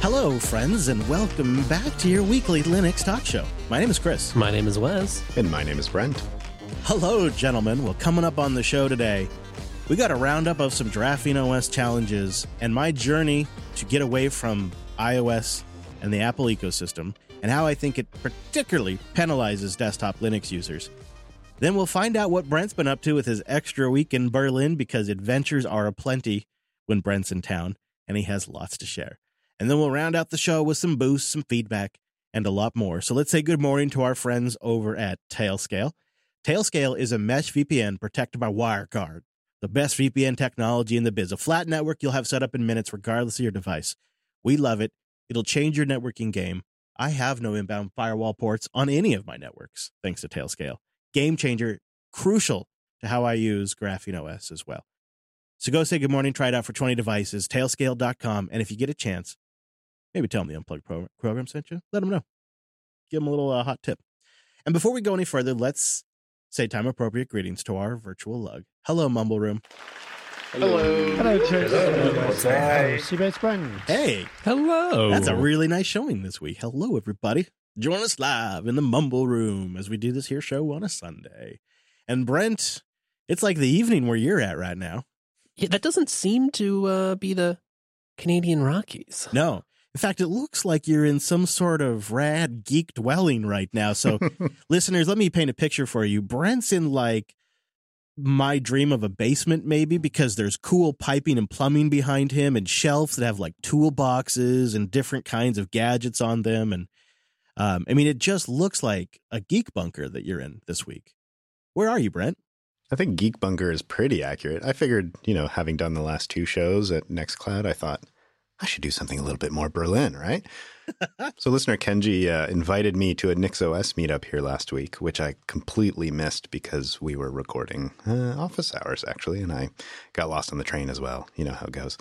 Hello, friends, and welcome back to your weekly Linux talk show. My name is Chris. My name is Wes. And my name is Brent. Hello, gentlemen. Well, coming up on the show today, we got a roundup of some Graphene OS challenges and my journey to get away from iOS and the Apple ecosystem, and how I think it particularly penalizes desktop Linux users. Then we'll find out what Brent's been up to with his extra week in Berlin, because adventures are aplenty when Brent's in town, and he has lots to share. And then we'll round out the show with some boosts, some feedback, and a lot more. So let's say good morning to our friends over at Tailscale. Tailscale is a mesh VPN protected by WireGuard, the best VPN technology in the biz. A flat network you'll have set up in minutes regardless of your device. We love it. It'll change your networking game. I have no inbound firewall ports on any of my networks, thanks to Tailscale. Game changer, crucial to how I use Graphene OS as well. So go say good morning, try it out for 20 devices, tailscale.com, and if you get a chance, maybe tell them the Unplugged program sent you. Let them know. Give them a little hot tip. And before we go any further, let's say time-appropriate greetings to our virtual lug. Hello, Mumble Room. Hello. Hello, Chris. Hey. Seabase Brand. Hey. Hello. That's a really nice showing this week. Hello, everybody. Join us live in the Mumble Room as we do this here show on a Sunday. And Brent, it's like the evening where you're at right now. Yeah, that doesn't seem to be the Canadian Rockies. No. In fact, it looks like you're in some sort of rad geek dwelling right now. So, listeners, let me paint a picture for you. Brent's in like my dream of a basement, maybe, because there's cool piping and plumbing behind him and shelves that have like toolboxes and different kinds of gadgets on them. And I mean, it just looks like a geek bunker that you're in this week. Where are you, Brent? I think Geek Bunker is pretty accurate. I figured, having done the last two shows at Nextcloud, I thought I should do something a little bit more Berlin, right? So listener Kenji invited me to a NixOS meetup here last week, which I completely missed because we were recording office hours, actually, and I got lost on the train as well. You know how it goes.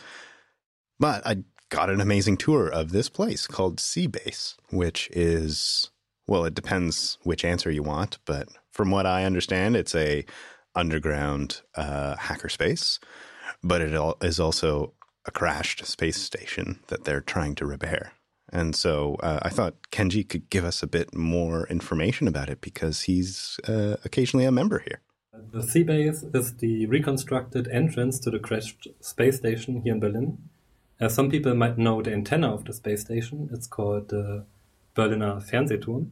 But I got an amazing tour of this place called Seabase, which is, well, it depends which answer you want, but from what I understand, it's a underground hackerspace, but it is also a crashed space station that they're trying to repair. And so I thought Kenji could give us a bit more information about it because he's occasionally a member here. The Seabase is the reconstructed entrance to the crashed space station here in Berlin. Some people might know the antenna of the space station. It's called the Berliner Fernsehturm.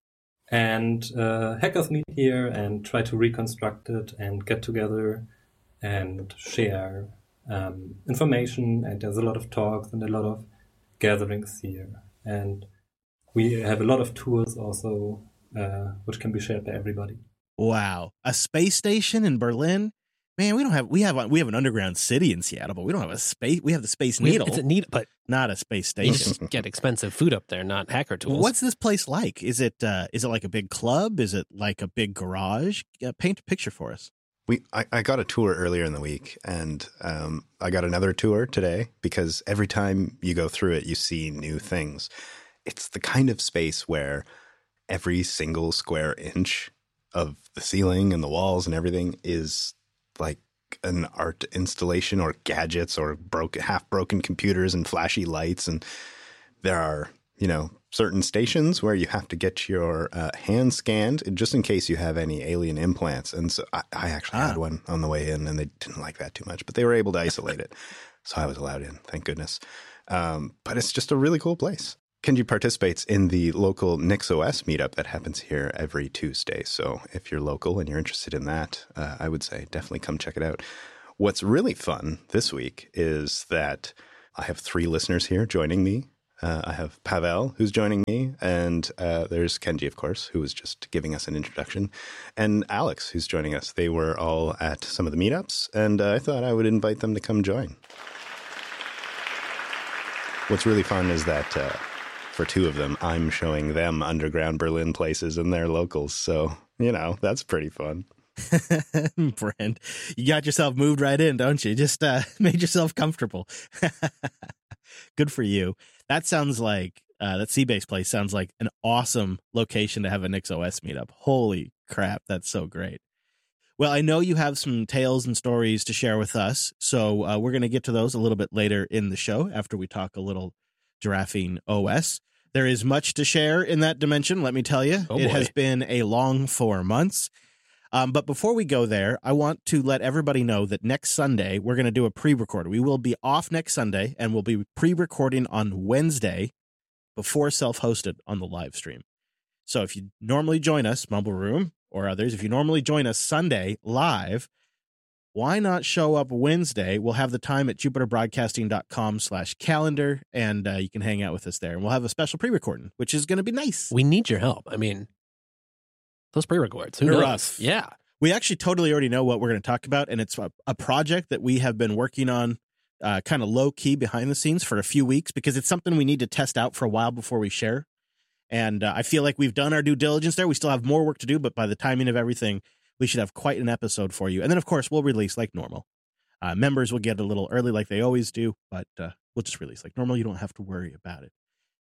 And hackers meet here and try to reconstruct it and get together and share information. And there's a lot of talks and a lot of gatherings here. And we have a lot of tours also, which can be shared by everybody. Wow. A space station in Berlin? Man, we have an underground city in Seattle, but we don't have a space. We have the Space Needle. It's a needle, but not a space you station. just get expensive food up there, not hacker tools. What's this place like? Is it like a big club? Is it like a big garage? Paint a picture for us. I got a tour earlier in the week, and I got another tour today because every time you go through it, you see new things. It's the kind of space where every single square inch of the ceiling and the walls and everything is like an art installation or gadgets or half broken computers and flashy lights. And there are, certain stations where you have to get your hand scanned just in case you have any alien implants. And so I actually had one on the way in and they didn't like that too much, but they were able to isolate it. So I was allowed in, thank goodness. But it's just a really cool place. Kenji participates in the local NixOS meetup that happens here every Tuesday. So if you're local and you're interested in that, I would say definitely come check it out. What's really fun this week is that I have 3 listeners here joining me. I have Pavel, who's joining me, and there's Kenji, of course, who was just giving us an introduction, and Alex, who's joining us. They were all at some of the meetups, and I thought I would invite them to come join. What's really fun is that for 2 of them, I'm showing them underground Berlin places and their locals. So, that's pretty fun. Brent, you got yourself moved right in, don't you? Just made yourself comfortable. Good for you. That sounds like, that Seabase place sounds like an awesome location to have a NixOS meetup. Holy crap, that's so great. Well, I know you have some tales and stories to share with us, so we're going to get to those a little bit later in the show after we talk a little Giraffing OS. There is much to share in that dimension, let me tell you. Oh, it boy. has been a long 4 months. But before we go there, I want to let everybody know that next Sunday, we're going to do a pre-record. We will be off next Sunday, and we'll be pre-recording on Wednesday before self-hosted on the live stream. So if you normally join us, Mumble Room or others, if you normally join us Sunday live, why not show up Wednesday? We'll have the time at jupiterbroadcasting.com/calendar, and you can hang out with us there. And we'll have a special pre-recording, which is going to be nice. We need your help. I mean, those pre-records, who They're knows? rough. Yeah. We actually totally already know what we're going to talk about, and it's a project that we have been working on kind of low-key behind the scenes for a few weeks, because it's something we need to test out for a while before we share. And I feel like we've done our due diligence there. We still have more work to do, but by the timing of everything, we should have quite an episode for you. And then, of course, we'll release like normal. Members will get a little early like they always do, but we'll just release like normal. You don't have to worry about it.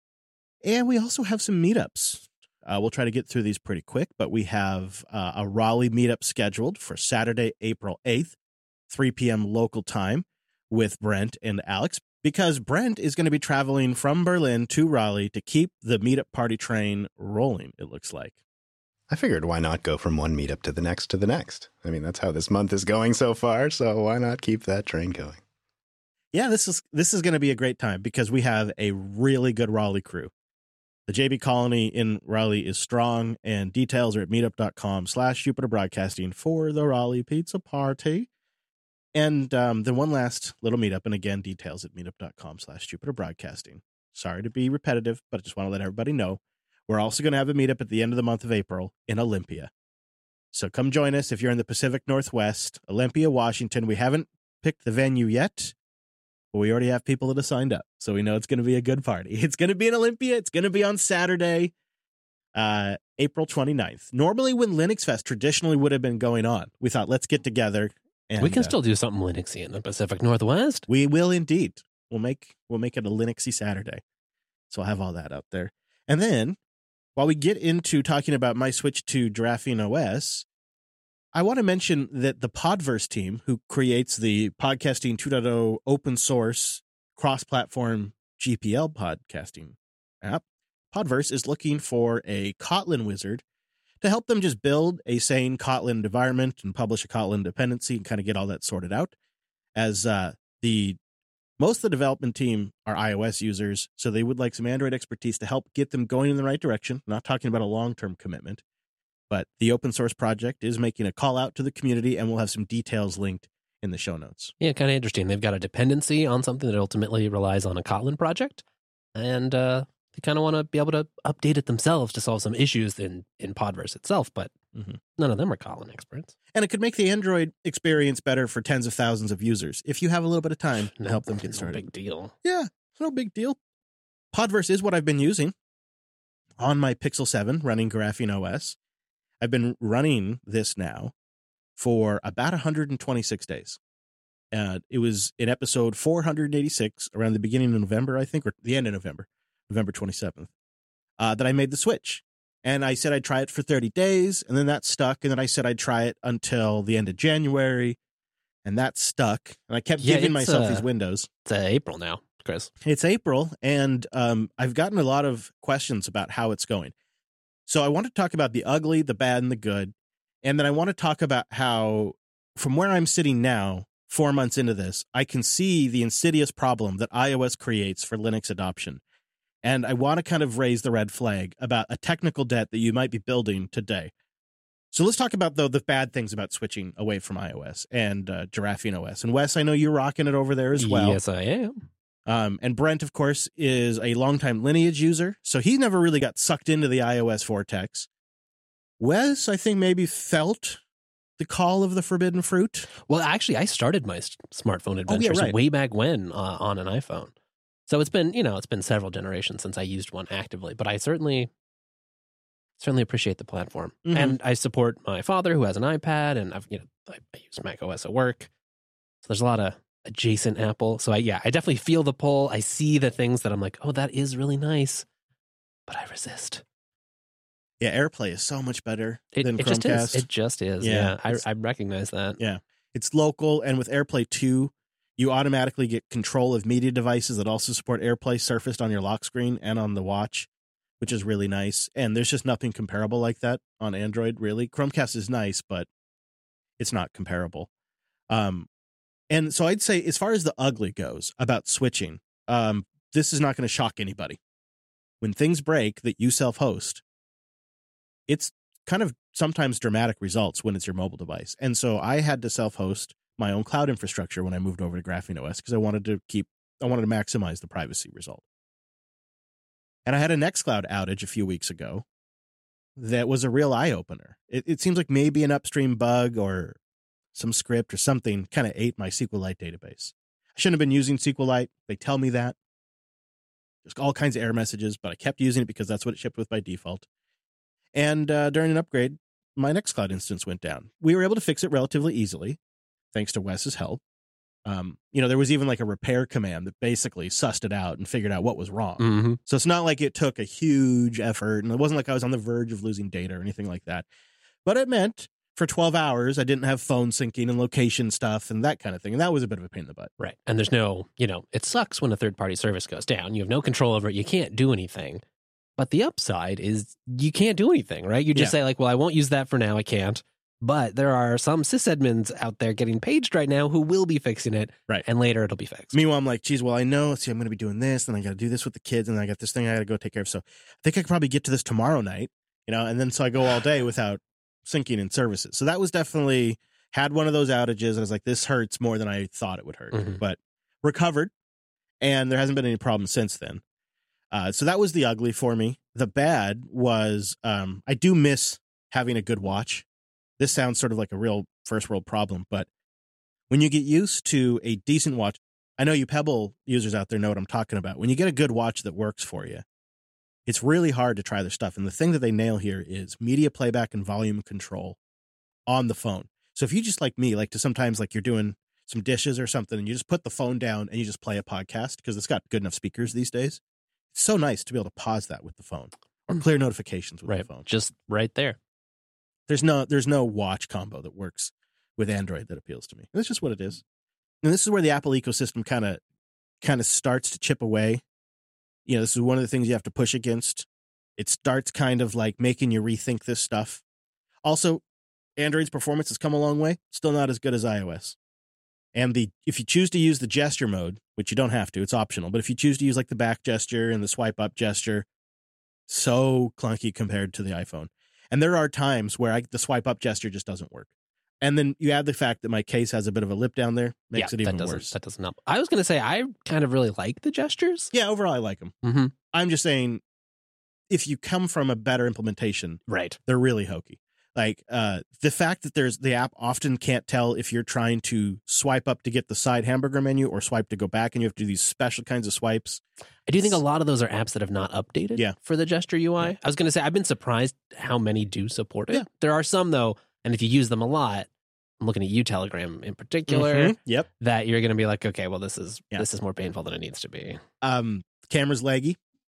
And we also have some meetups. We'll try to get through these pretty quick, but we have a Raleigh meetup scheduled for Saturday, April 8th, 3 p.m. local time with Brent and Alex, because Brent is going to be traveling from Berlin to Raleigh to keep the meetup party train rolling, it looks like. I figured why not go from one meetup to the next to the next? I mean, that's how this month is going so far, so why not keep that train going? Yeah, this is going to be a great time because we have a really good Raleigh crew. The JB Colony in Raleigh is strong, and details are at meetup.com/Jupiter Broadcasting for the Raleigh Pizza Party. And then one last little meetup, and again, details at meetup.com/Jupiter Broadcasting. Sorry to be repetitive, but I just want to let everybody know. We're also going to have a meetup at the end of the month of April in Olympia. So come join us if you're in the Pacific Northwest, Olympia, Washington. We haven't picked the venue yet, but we already have people that have signed up. So we know it's going to be a good party. It's going to be in Olympia. It's going to be on Saturday, April 29th. Normally when Linux Fest traditionally would have been going on, we thought, let's get together. And We can still do something Linuxy in the Pacific Northwest. we will indeed. We'll make it a Linuxy Saturday. So I'll have all that out there. And then while we get into talking about my switch to Giraffing OS, I want to mention that the Podverse team, who creates the Podcasting 2.0 open source cross-platform GPL podcasting app, Podverse is looking for a Kotlin wizard to help them just build a sane Kotlin environment and publish a Kotlin dependency and kind of get all that sorted out. As most of the development team are iOS users, so they would like some Android expertise to help get them going in the right direction. I'm not talking about a long-term commitment, but the open source project is making a call out to the community, and we'll have some details linked in the show notes. Yeah, kind of interesting. They've got a dependency on something that ultimately relies on a Kotlin project, and they kind of want to be able to update it themselves to solve some issues in Podverse itself, but none of them are Kotlin experts. And it could make the Android experience better for tens of thousands of users if you have a little bit of time to help them get started. No big deal. Yeah, it's no big deal. Podverse is what I've been using on my Pixel 7 running Giraffing OS. I've been running this now for about 126 days. It was in episode 486 around the beginning of November, I think, or the end of November 27th, that I made the switch. And I said I'd try it for 30 days, and then that stuck. And then I said I'd try it until the end of January, and that stuck. And I kept giving myself these windows. It's April now, Chris. It's April, and I've gotten a lot of questions about how it's going. So I want to talk about the ugly, the bad, and the good. And then I want to talk about how, from where I'm sitting now, 4 months into this, I can see the insidious problem that iOS creates for Linux adoption. And I want to kind of raise the red flag about a technical debt that you might be building today. So let's talk about, though, the bad things about switching away from iOS and Giraffing OS. And Wes, I know you're rocking it over there as well. Yes, I am. And Brent, of course, is a longtime Lineage user, so he never really got sucked into the iOS vortex. Wes, I think, maybe felt the call of the forbidden fruit. Well, actually, I started my smartphone adventures way back when on an iPhone. So it's been several generations since I used one actively, but I certainly appreciate the platform. Mm-hmm. And I support my father who has an iPad, and I use Mac OS at work. So there's a lot of adjacent Apple. So I definitely feel the pull. I see the things that I'm like, oh, that is really nice, but I resist. Yeah, AirPlay is so much better than it Chromecast. It just is. Yeah. I recognize that. Yeah. It's local, and with AirPlay 2, You automatically get control of media devices that also support AirPlay surfaced on your lock screen and on the watch, which is really nice. And there's just nothing comparable like that on Android, really. Chromecast is nice, but it's not comparable. And so I'd say, as far as the ugly goes about switching, this is not going to shock anybody. When things break that you self-host, it's kind of sometimes dramatic results when it's your mobile device. And so I had to self-host my own cloud infrastructure when I moved over to Graphene OS because I wanted to maximize the privacy result. And I had a Nextcloud outage a few weeks ago that was a real eye-opener. It seems like maybe an upstream bug or some script or something kind of ate my SQLite database. I shouldn't have been using SQLite. They tell me that. There's all kinds of error messages, but I kept using it because that's what it shipped with by default. And during an upgrade, my Nextcloud instance went down. We were able to fix it relatively easily, thanks to Wes's help. There was even like a repair command that basically sussed it out and figured out what was wrong. Mm-hmm. So it's not like it took a huge effort, and it wasn't like I was on the verge of losing data or anything like that. But it meant for 12 hours, I didn't have phone syncing and location stuff and that kind of thing. And that was a bit of a pain in the butt. Right. And there's no, it sucks when a third-party service goes down. You have no control over it. You can't do anything. But the upside is you can't do anything, right? You just say like, well, I won't use that for now. I can't. But there are some sysadmins out there getting paged right now who will be fixing it. Right. And later it'll be fixed. Meanwhile, I'm like, geez, well, I know. See, I'm going to be doing this, and I got to do this with the kids, and I got this thing I got to go take care of. So I think I could probably get to this tomorrow night, and then so I go all day without syncing in services. So that was definitely had one of those outages. I was like, this hurts more than I thought it would hurt, but recovered, and there hasn't been any problem since then. So that was the ugly for me. The bad was I do miss having a good watch. This sounds sort of like a real first world problem, but when you get used to a decent watch, I know you Pebble users out there know what I'm talking about. When you get a good watch that works for you, it's really hard to try their stuff. And the thing that they nail here is media playback and volume control on the phone. So if you just like me, like to sometimes like you're doing some dishes or something and you just put the phone down and you just play a podcast because it's got good enough speakers these days. It's so nice to be able to pause that with the phone or clear notifications with the phone. Just right there. There's no watch combo that works with Android that appeals to me. That's just what it is. And this is where the Apple ecosystem kind of starts to chip away. This is one of the things you have to push against. It starts kind of like making you rethink this stuff. Also, Android's performance has come a long way. Still not as good as iOS. And if you choose to use the gesture mode, which you don't have to, it's optional. But if you choose to use like the back gesture and the swipe up gesture, so clunky compared to the iPhone. And there are times where the swipe up gesture just doesn't work. And then you add the fact that my case has a bit of a lip down there, makes it even worse. That doesn't help. I was going to say, I kind of really like the gestures. Yeah, overall, I like them. Mm-hmm. I'm just saying, if you come from a better implementation, right, they're really hokey. Like the fact that the app often can't tell if you're trying to swipe up to get the side hamburger menu or swipe to go back, and you have to do these special kinds of swipes. I do think a lot of those are apps that have not updated for the gesture UI. Yeah. I was going to say, I've been surprised how many do support it. Yeah. There are some, though, and if you use them a lot, I'm looking at you, Telegram in particular, that you're going to be like, okay, well, this is more painful than it needs to be. Camera's laggy.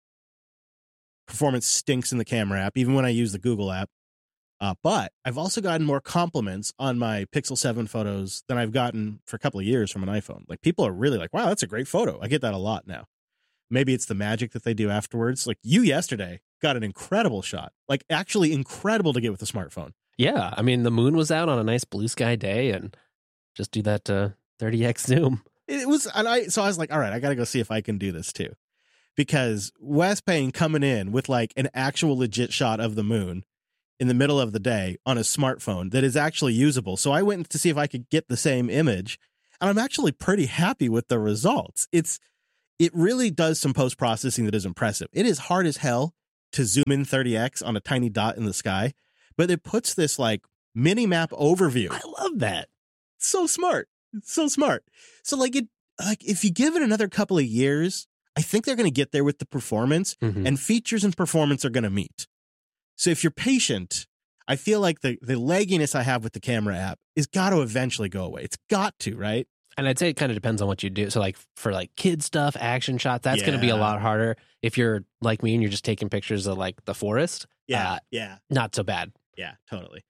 Performance stinks in the camera app, even when I use the Google app. But I've also gotten more compliments on my Pixel 7 photos than I've gotten for a couple of years from an iPhone. Like, people are really like, wow, that's a great photo. I get that a lot now. Maybe it's the magic that they do afterwards. Like, you yesterday got an incredible shot. Like, actually incredible to get with a smartphone. Yeah. I mean, the moon was out on a nice blue sky day, and just do that 30x zoom. It was, so I was like, all right, I got to go see if I can do this too. Because Wes Payne coming in with like an actual legit shot of the moon in the middle of the day on a smartphone that is actually usable. So I went to see if I could get the same image, and I'm actually pretty happy with the results. It really does some post-processing that is impressive. It is hard as hell to zoom in 30x on a tiny dot in the sky, but it puts this like mini map overview. I love that. So smart. So smart. So like if you give it another couple of years, I think they're going to get there with the performance, and features and performance are going to meet. So if you're patient, I feel like the lagginess I have with the camera app is got to eventually go away. It's got to, right? And I'd say it kind of depends on what you do. So like for like kid stuff, action shots, that's going to be a lot harder. If you're like me and you're just taking pictures of like the forest, not so bad. Yeah, totally.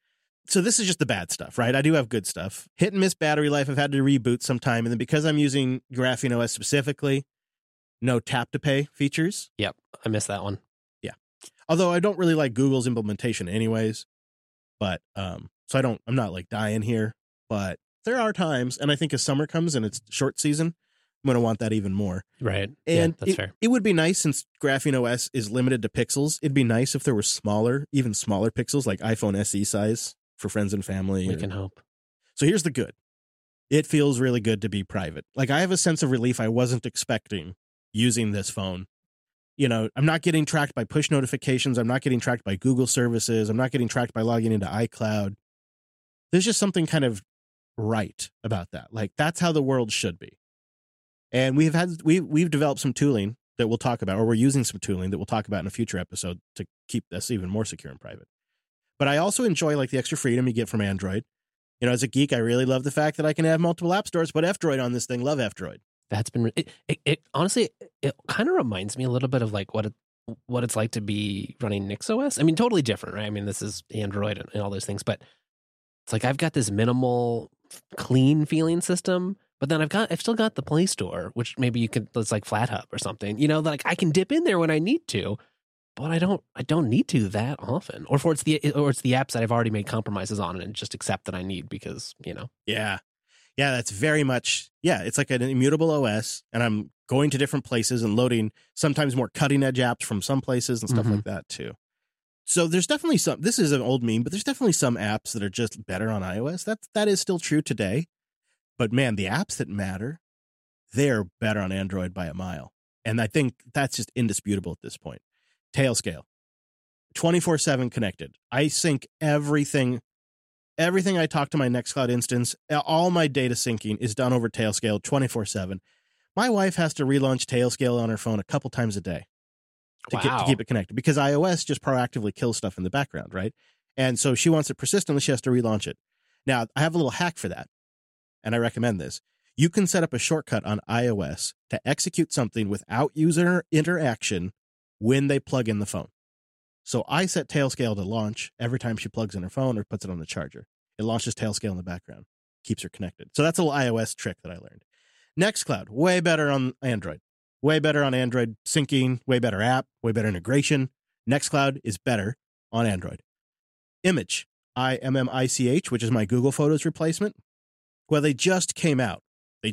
So this is just the bad stuff, right? I do have good stuff. Hit and miss battery life. I've had to reboot sometime. And then because I'm using Graphene OS specifically, no tap to pay features. Yep. I missed that one. Yeah. Although I don't really like Google's implementation anyways. But so I'm not like dying here. But there are times, and I think as summer comes and it's short season, I'm going to want that even more. Right. And that's fair. It would be nice, since Graphene OS is limited to pixels, it'd be nice if there were even smaller pixels, like iPhone SE size for friends and family. We can hope. So here's the good. It feels really good to be private. Like, I have a sense of relief I wasn't expecting using this phone. You know, I'm not getting tracked by push notifications. I'm not getting tracked by Google services. I'm not getting tracked by logging into iCloud. There's just something kind of right about that. Like, that's how the world should be. And we've developed some tooling that we'll talk about, or we're using some tooling that we'll talk about in a future episode to keep this even more secure and private. But I also enjoy like the extra freedom you get from Android. You know, as a geek, I really love the fact that I can have multiple app stores, but F-Droid on this thing, love F-Droid. That's been it honestly, it kind of reminds me a little bit of like what it's like to be running NixOS. I mean, totally different, right? I mean, this is Android and all those things, but it's like I've got this minimal, clean feeling system, but then I've still got the Play Store, which maybe it's like FlatHub or something. You know, like I can dip in there when I need to, but I don't need to that often. Or it's the apps that I've already made compromises on and just accept that I need because, you know. Yeah. Yeah, that's very much, it's like an immutable OS, and I'm going to different places and loading sometimes more cutting edge apps from some places and stuff like that too. So there's definitely this is an old meme, but there's definitely some apps that are just better on iOS. That is still true today. But man, the apps that matter, they're better on Android by a mile. And I think that's just indisputable at this point. Tailscale, 24/7 connected. I sync everything I talk to my Nextcloud instance, all my data syncing is done over Tailscale 24/7. My wife has to relaunch Tailscale on her phone a couple times a day to keep it connected, because iOS just proactively kills stuff in the background, right? And so she wants it persistently. She has to relaunch it. Now, I have a little hack for that, and I recommend this. You can set up a shortcut on iOS to execute something without user interaction when they plug in the phone. So I set Tailscale to launch every time she plugs in her phone or puts it on the charger. It launches Tailscale in the background, keeps her connected. So that's a little iOS trick that I learned. Nextcloud, way better on Android. Way better on Android syncing, way better app, way better integration. Nextcloud is better on Android. Image, IMMICH, which is my Google Photos replacement. Well, they just came out. With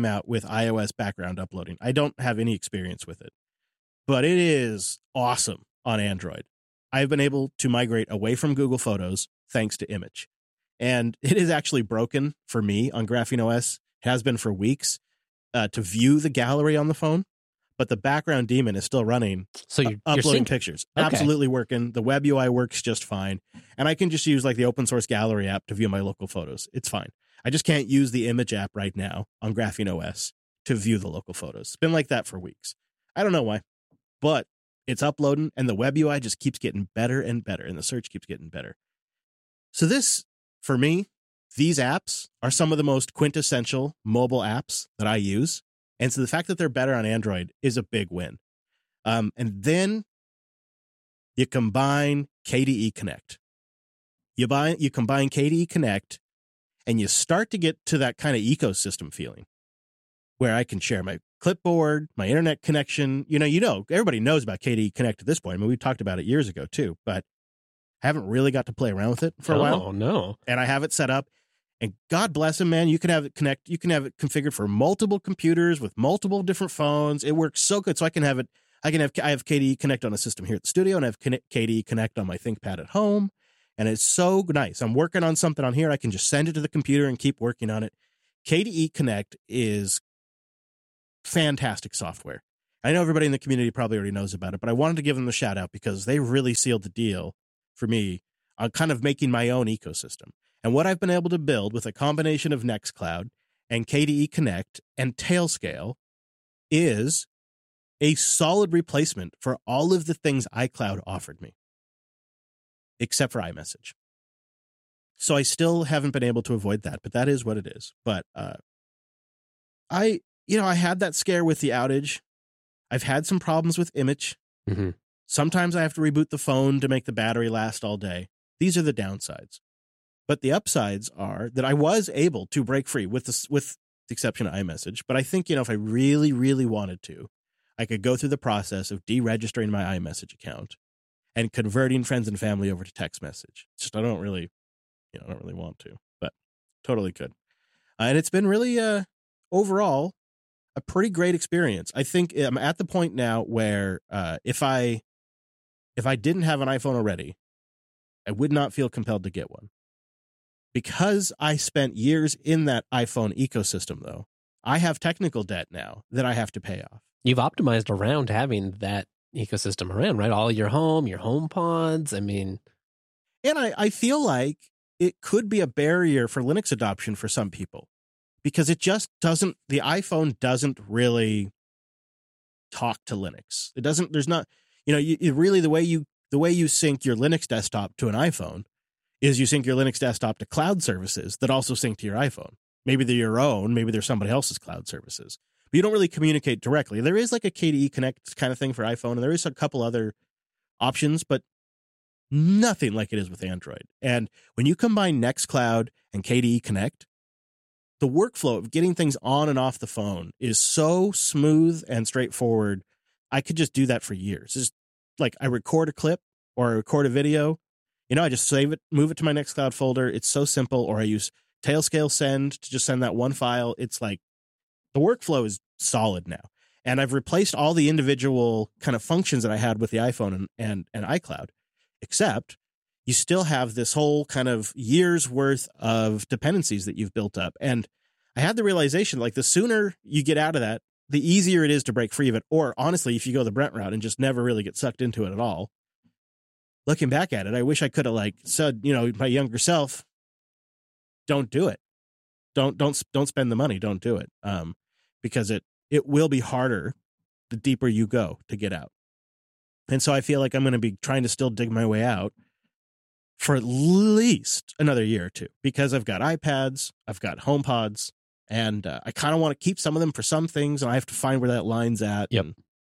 iOS background uploading. I don't have any experience with it, but it is awesome on Android. I've been able to migrate away from Google Photos thanks to Image. And it is actually broken for me on Graphene OS. It has been for weeks to view the gallery on the phone, but the background daemon is still running. So you're uploading synced. pictures. Okay. Absolutely working. The web UI works just fine. And I can just use like the open source gallery app to view my local photos. It's fine. I just can't use the Image app right now on Graphene OS to view the local photos. It's been like that for weeks. I don't know why, but it's uploading, and the web UI just keeps getting better and better, and the search keeps getting better. So this, for me, these apps are some of the most quintessential mobile apps that I use. And so the fact that they're better on Android is a big win. And then you combine KDE Connect. You combine KDE Connect, and you start to get to that kind of ecosystem feeling where I can share my clipboard, my internet connection. You know, everybody knows about KDE Connect at this point. I mean, we talked about it years ago too, but I haven't really got to play around with it for a while. Oh, no. And I have it set up, and God bless him, man. You can have it configured for multiple computers with multiple different phones. It works so good. So I have KDE Connect on a system here at the studio, and I have KDE Connect on my ThinkPad at home. And it's so nice. I'm working on something on here. I can just send it to the computer and keep working on it. KDE Connect is fantastic software. I know everybody in the community probably already knows about it, but I wanted to give them the shout out because they really sealed the deal for me on kind of making my own ecosystem. And what I've been able to build with a combination of Nextcloud and KDE Connect and Tailscale is a solid replacement for all of the things iCloud offered me, except for iMessage. So I still haven't been able to avoid that, but that is what it is. But I had that scare with the outage. I've had some problems with Image. Mm-hmm. Sometimes I have to reboot the phone to make the battery last all day. These are the downsides. But the upsides are that I was able to break free with the exception of iMessage. But I think, if I really, really wanted to, I could go through the process of deregistering my iMessage account and converting friends and family over to text message. It's just I don't really want to, but totally could. And it's been really overall a pretty great experience. I think I'm at the point now where if I didn't have an iPhone already, I would not feel compelled to get one. Because I spent years in that iPhone ecosystem, though, I have technical debt now that I have to pay off. You've optimized around having that ecosystem around, right? All your home pods. I mean, and I feel like it could be a barrier for Linux adoption for some people because it just doesn't, the iPhone doesn't really talk to Linux. It doesn't, there's not, really the way you sync your Linux desktop to an iPhone is you sync your Linux desktop to cloud services that also sync to your iPhone. Maybe they're your own, maybe they're somebody else's cloud services. But you don't really communicate directly. There is like a KDE Connect kind of thing for iPhone, and there is a couple other options, but nothing like it is with Android. And when you combine Nextcloud and KDE Connect, the workflow of getting things on and off the phone is so smooth and straightforward. I could just do that for years. It's just like I record a clip or I record a video. I just save it, move it to my Nextcloud folder. It's so simple. Or I use Tailscale Send to just send that one file. It's like the workflow is solid now. And I've replaced all the individual kind of functions that I had with the iPhone and iCloud, except you still have this whole kind of year's worth of dependencies that you've built up. And I had the realization, like, the sooner you get out of that, the easier it is to break free of it. Or honestly, if you go the Brent route and just never really get sucked into it at all. Looking back at it, I wish I could have said, my younger self, don't do it. Don't spend the money. Don't do it. Because it will be harder the deeper you go to get out. And so I feel like I'm going to be trying to still dig my way out for at least another year or two, because I've got iPads, I've got HomePods, and I kind of want to keep some of them for some things, and I have to find where that line's at. Yep.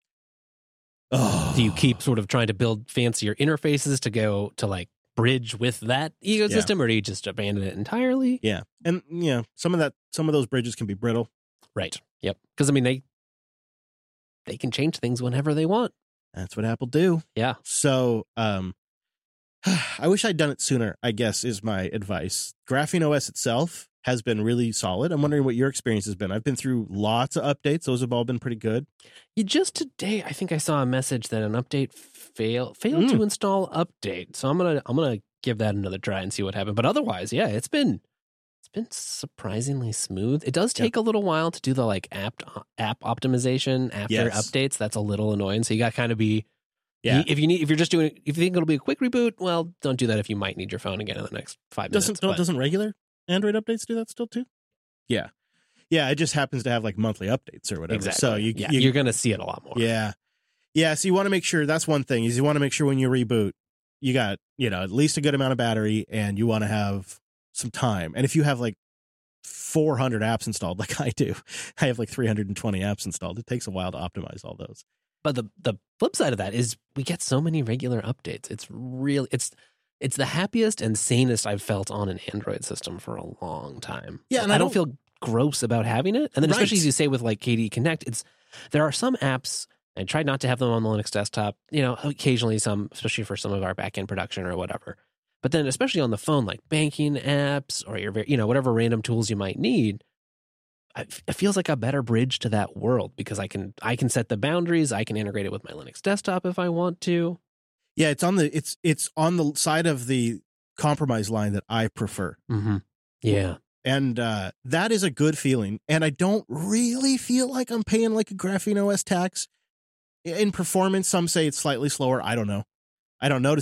Do you keep sort of trying to build fancier interfaces to go to bridge with that ecosystem, or do you just abandon it entirely? Yeah. And some of those bridges can be brittle. Right. Yep. Because they can change things whenever they want. That's what Apple do. Yeah. So I wish I'd done it sooner, I guess, is my advice. Graphene OS itself has been really solid. I'm wondering what your experience has been. I've been through lots of updates. Those have all been pretty good. Just today, I think I saw a message that an update failed to install update. So I'm gonna give that another try and see what happened. But otherwise, yeah, it's been surprisingly smooth. It does take a little while to do the app optimization after updates. That's a little annoying. So you got to kind of be. Yeah. If you think it'll be a quick reboot, well, don't do that if you might need your phone again in the next 5 minutes. Doesn't regular Android updates do that still too? Yeah. Yeah, it just happens to have monthly updates or whatever. Exactly. So you're going to see it a lot more. Yeah. Yeah, so you want to make sure, that's one thing, is you want to make sure when you reboot, you got, at least a good amount of battery, and you want to have some time. And if you have 400 apps installed like I do, I have 320 apps installed. It takes a while to optimize all those. But the flip side of that is we get so many regular updates. It's really it's the happiest and sanest I've felt on an Android system for a long time. Yeah, and I don't feel gross about having it. And then especially as you say with KDE Connect, there are some apps, I try not to have them on the Linux desktop, occasionally some, especially for some of our backend production or whatever. But then especially on the phone, like banking apps or your whatever random tools you might need, it feels like a better bridge to that world because I can set the boundaries. I can integrate it with my Linux desktop if I want to. Yeah, it's on the side of the compromise line that I prefer. Mm-hmm. Yeah, and that is a good feeling. And I don't really feel like I'm paying a Graphene OS tax in performance. Some say it's slightly slower. I don't know. I don't notice